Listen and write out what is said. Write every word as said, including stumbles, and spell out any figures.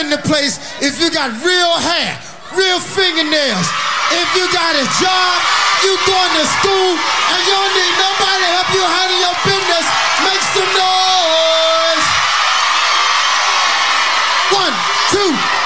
in the place if you got real hair, real fingernails. If you got a job, you going to school, and you don't need nobody to help you handle your business, make some noise. One, two.